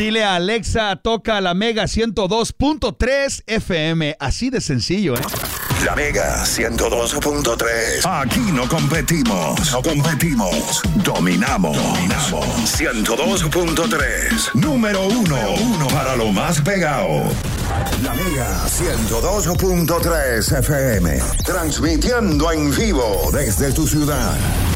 Dile a Alexa, toca la Mega 102.3 FM. Así de sencillo, ¿eh? La Mega 102.3. Aquí no competimos. Dominamos. 102.3. Número uno para lo más pegado. La Mega 102.3 FM. Transmitiendo en vivo desde tu ciudad.